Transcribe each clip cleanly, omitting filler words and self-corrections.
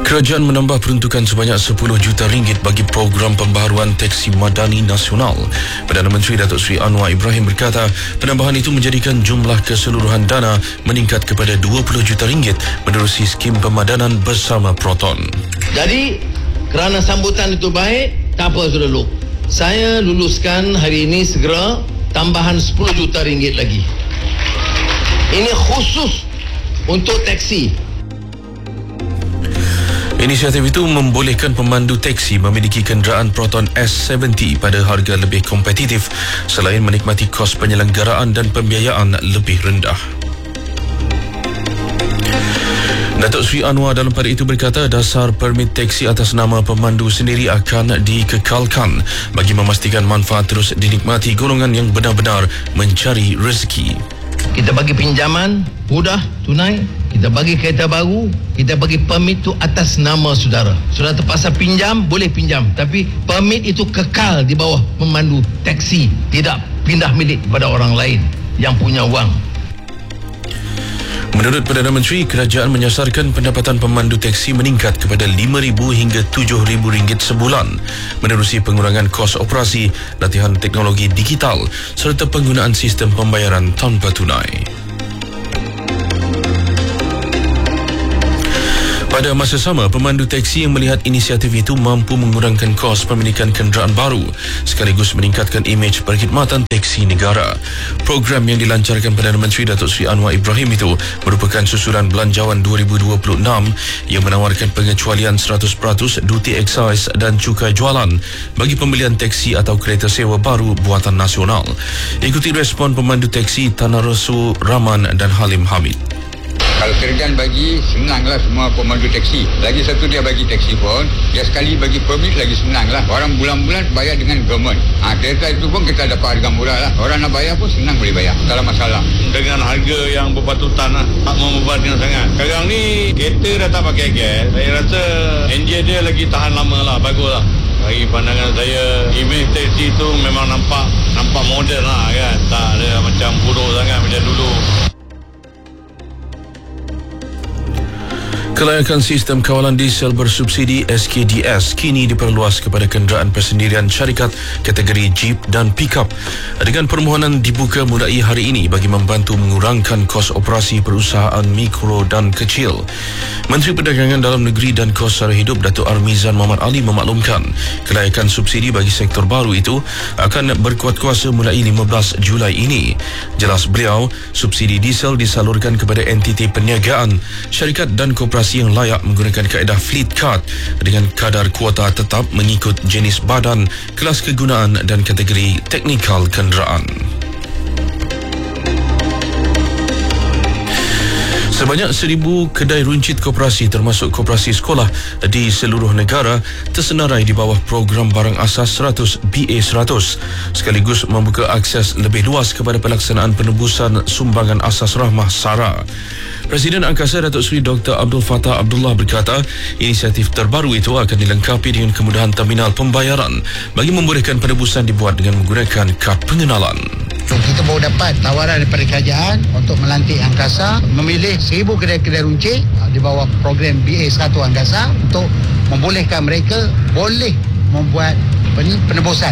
Kerajaan menambah peruntukan sebanyak 10 juta ringgit bagi program pembaharuan teksi madani nasional. Perdana Menteri Datuk Seri Anwar Ibrahim berkata, penambahan itu menjadikan jumlah keseluruhan dana meningkat kepada 20 juta ringgit menerusi skim pemadanan bersama Proton. Jadi, kerana sambutan itu baik, tak apa sudah dulu. Saya luluskan hari ini segera tambahan 10 juta ringgit lagi. Ini khusus untuk teksi. Inisiatif itu membolehkan pemandu teksi memiliki kenderaan Proton S70 pada harga lebih kompetitif selain menikmati kos penyelenggaraan dan pembiayaan lebih rendah. Datuk Seri Anwar dalam pada itu berkata dasar permit teksi atas nama pemandu sendiri akan dikekalkan bagi memastikan manfaat terus dinikmati golongan yang benar-benar mencari rezeki. Kita bagi pinjaman mudah, tunai. Kita bagi kereta baru, kita bagi permit tu atas nama saudara. Saudara terpaksa pinjam, boleh pinjam. Tapi permit itu kekal di bawah pemandu teksi. Tidak pindah milik kepada orang lain yang punya wang. Menurut Perdana Menteri, kerajaan menyasarkan pendapatan pemandu teksi meningkat kepada RM5,000 hingga RM7,000 sebulan menerusi pengurangan kos operasi, latihan teknologi digital serta penggunaan sistem pembayaran tanpa tunai. Pada masa sama, pemandu teksi yang melihat inisiatif itu mampu mengurangkan kos pemilikan kenderaan baru sekaligus meningkatkan imej perkhidmatan teksi negara. Program yang dilancarkan Perdana Menteri Datuk Seri Anwar Ibrahim itu merupakan susulan Belanjawan 2026 yang menawarkan pengecualian 100% duty excise dan cukai jualan bagi pembelian teksi atau kereta sewa baru buatan nasional. Ikuti respon pemandu teksi Tanah Resu, Rahman dan Halim Hamid. Kalau kerajaan bagi, senanglah semua pemandu teksi. Lagi satu dia bagi teksi pun, dia sekali bagi permit lagi senanglah. Orang bulan-bulan bayar dengan government. Kereta itu pun kita dapat harga murah lah. Orang nak bayar pun senang boleh bayar. Tak ada masalah. Dengan harga yang berpatutan lah, tak membebankan sangat. Sekarang ni kereta dah tak pakai gas. Saya rasa enjin dia lagi tahan lama lah, bagus lah. Bagi pandangan saya, imej teksi tu memang nampak moden lah kan. Tak ada macam buruk sangat macam dulu. Kelayakan sistem kawalan diesel bersubsidi SKDS kini diperluas kepada kenderaan persendirian syarikat kategori Jeep dan Pickup dengan permohonan dibuka mulai hari ini bagi membantu mengurangkan kos operasi perusahaan mikro dan kecil. Menteri Perdagangan Dalam Negeri dan Kos Sara Hidup Datuk Armizan Muhammad Ali memaklumkan kelayakan subsidi bagi sektor baru itu akan berkuat kuasa mulai 15 Julai ini. Jelas beliau, subsidi diesel disalurkan kepada entiti perniagaan, syarikat dan koperasi yang layak menggunakan kaedah fleet card dengan kadar kuota tetap mengikut jenis badan, kelas kegunaan dan kategori teknikal kenderaan. Sebanyak 1,000 kedai runcit koperasi termasuk koperasi sekolah di seluruh negara tersenarai di bawah program Barang Asas 100 BA100 sekaligus membuka akses lebih luas kepada pelaksanaan penebusan sumbangan asas rahmah SARA. Presiden Angkasa Datuk Seri Dr. Abdul Fattah Abdullah berkata, inisiatif terbaru itu akan dilengkapi dengan kemudahan terminal pembayaran bagi membolehkan penebusan dibuat dengan menggunakan kad pengenalan. Kita baru dapat tawaran daripada kerajaan untuk melantik Angkasa memilih 1,000 kedai-kedai runcit di bawah program BA100 Angkasa untuk membolehkan mereka boleh membuat penebusan.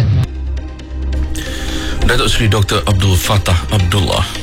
Datuk Seri Dr. Abdul Fattah Abdullah.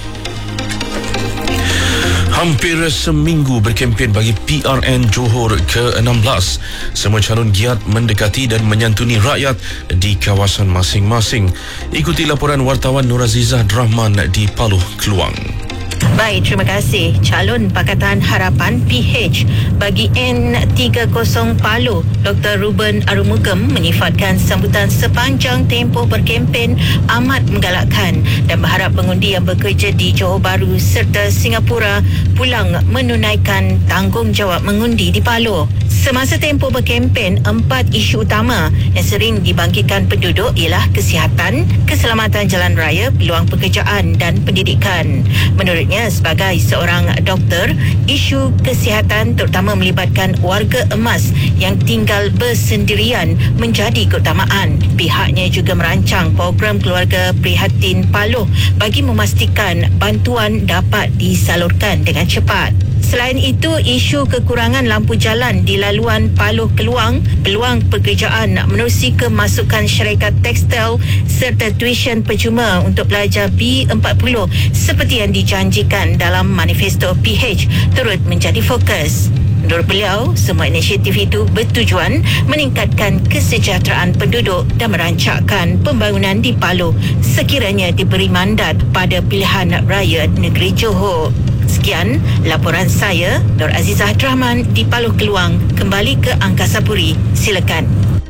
Hampir seminggu berkempen bagi PRN Johor ke-16. Semua calon giat mendekati dan menyantuni rakyat di kawasan masing-masing. Ikuti laporan wartawan Nur Azizah Rahman di Paluh, Keluang. Baik, terima kasih. Calon Pakatan Harapan PH bagi N30 Paluh, Dr. Ruben Arumugam menyifatkan sambutan sepanjang tempoh berkempen amat menggalakkan dan berharap pengundi yang bekerja di Johor Bahru serta Singapura pulang menunaikan tanggungjawab mengundi di Paluh. Semasa tempoh berkempen, 4 isu utama yang sering dibangkitkan penduduk ialah kesihatan, keselamatan jalan raya, peluang pekerjaan dan pendidikan. Menurutnya, sebagai seorang doktor, isu kesihatan terutama melibatkan warga emas yang tinggal bersendirian menjadi keutamaan. Pihaknya juga merancang program keluarga prihatin Paluh bagi memastikan bantuan dapat disalurkan dengan cepat. Selain itu, isu kekurangan lampu jalan di laluan Paloh Keluang, peluang pekerjaan menerusi kemasukan syarikat tekstil serta tuition percuma untuk pelajar B40 seperti yang dijanjikan dalam manifesto PH turut menjadi fokus. Menurut beliau, semua inisiatif itu bertujuan meningkatkan kesejahteraan penduduk dan merancangkan pembangunan di Paloh sekiranya diberi mandat pada pilihan raya negeri Johor. Sekian laporan saya, Nur Azizah Rahman di Paloh Keluang. Kembali ke Angkasa Puri. Silakan.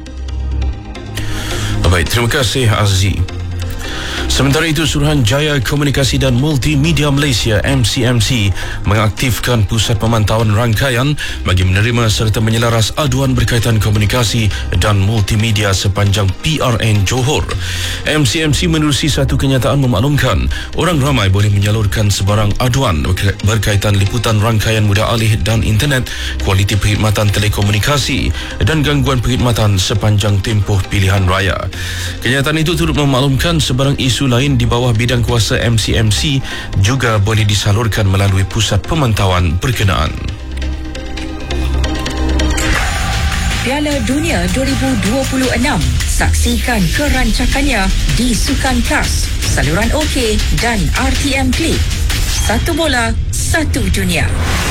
Baik, terima kasih Azzi. Sementara itu, Suruhanjaya Komunikasi dan Multimedia Malaysia MCMC mengaktifkan pusat pemantauan rangkaian bagi menerima serta menyelaras aduan berkaitan komunikasi dan multimedia sepanjang PRN Johor. MCMC menerusi satu kenyataan memaklumkan orang ramai boleh menyalurkan sebarang aduan berkaitan liputan rangkaian mudah alih dan internet, kualiti perkhidmatan telekomunikasi dan gangguan perkhidmatan sepanjang tempoh pilihan raya. Kenyataan itu turut memaklumkan sebarang isu lain di bawah bidang kuasa MCMC juga boleh disalurkan melalui pusat pemantauan berkenaan. Piala Dunia 2026. Saksikan kerancakannya di Sukan Plus, saluran OK dan RTM Klik. Satu bola, satu dunia.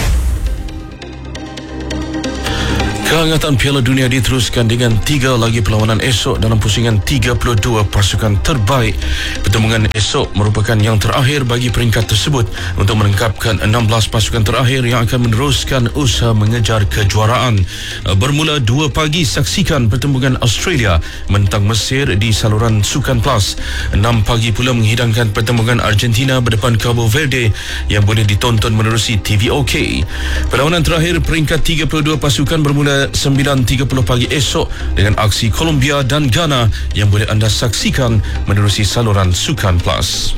Kehangatan Piala Dunia diteruskan dengan 3 lagi perlawanan esok dalam pusingan 32 pasukan terbaik. Pertembungan esok merupakan yang terakhir bagi peringkat tersebut untuk melengkapkan 16 pasukan terakhir yang akan meneruskan usaha mengejar kejuaraan. Bermula 2 pagi, saksikan pertembungan Australia menentang Mesir di saluran Sukan Plus. 6 pagi pula menghidangkan pertembungan Argentina berdepan Cabo Verde yang boleh ditonton menerusi TV OK. Perlawanan terakhir peringkat 32 pasukan bermula 9.30 pagi esok dengan aksi Colombia dan Ghana yang boleh anda saksikan menerusi saluran Sukan Plus.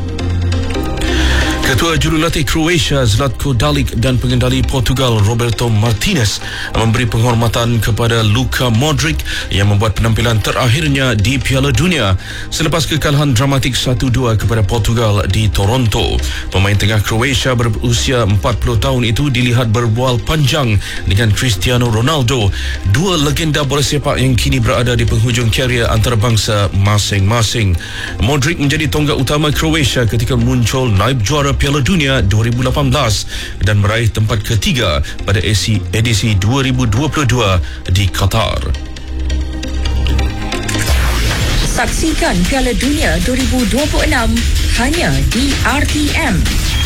Ketua Jurulatih Croatia Zlatko Dalic dan pengendali Portugal Roberto Martinez memberi penghormatan kepada Luka Modric yang membuat penampilan terakhirnya di Piala Dunia selepas kekalahan dramatik 1-2 kepada Portugal di Toronto. Pemain tengah Croatia berusia 40 tahun itu dilihat berbual panjang dengan Cristiano Ronaldo, dua legenda bola sepak yang kini berada di penghujung karier antarabangsa masing-masing. Modric menjadi tonggak utama Croatia ketika muncul naib juara Piala Dunia 2018 dan meraih tempat ketiga pada edisi 2022 di Qatar. Saksikan Piala Dunia 2026 hanya di RTM.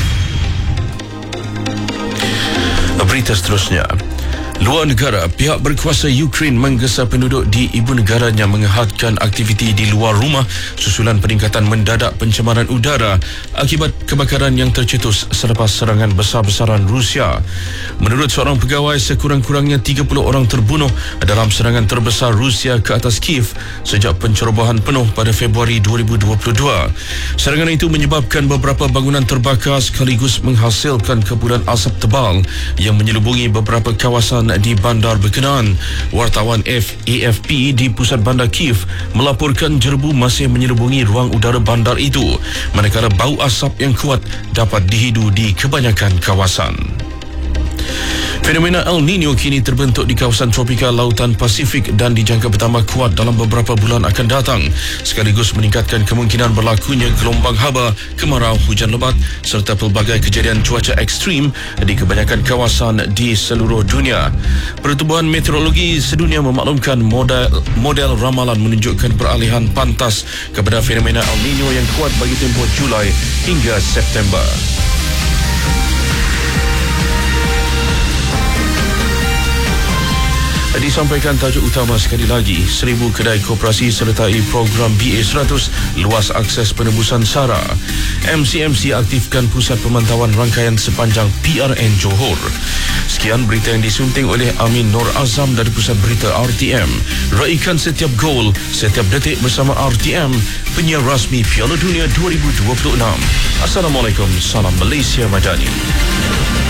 Berita seterusnya. Luar negara, pihak berkuasa Ukraine menggesa penduduk di ibu negaranya menghadkan aktiviti di luar rumah susulan peningkatan mendadak pencemaran udara akibat kebakaran yang tercetus selepas serangan besar-besaran Rusia. Menurut seorang pegawai, sekurang-kurangnya 30 orang terbunuh dalam serangan terbesar Rusia ke atas Kiev sejak pencerobohan penuh pada Februari 2022. Serangan itu menyebabkan beberapa bangunan terbakar sekaligus menghasilkan kepulan asap tebal yang menyelubungi beberapa kawasan di bandar berkenaan. Wartawan AFP di pusat bandar Kiev melaporkan jerbu masih menyelubungi ruang udara bandar itu, manakala bau asap yang kuat dapat dihidu di kebanyakan kawasan. Fenomena El Nino kini terbentuk di kawasan tropika lautan Pasifik dan dijangka bertambah kuat dalam beberapa bulan akan datang, sekaligus meningkatkan kemungkinan berlakunya gelombang haba, kemarau, hujan lebat serta pelbagai kejadian cuaca ekstrim di kebanyakan kawasan di seluruh dunia. Pertubuhan Meteorologi Sedunia memaklumkan model ramalan menunjukkan peralihan pantas kepada fenomena El Nino yang kuat bagi tempoh Julai hingga September. Disampaikan tajuk utama sekali lagi, 1,000 kedai koperasi sertai program BA100 luas akses penembusan SARA. MCMC aktifkan pusat pemantauan rangkaian sepanjang PRN Johor. Sekian berita yang disunting oleh Amin Nur Azam dari Pusat Berita RTM. Raikan setiap gol, setiap detik bersama RTM, penyiar rasmi Piala Dunia 2026. Assalamualaikum, salam Malaysia Madani.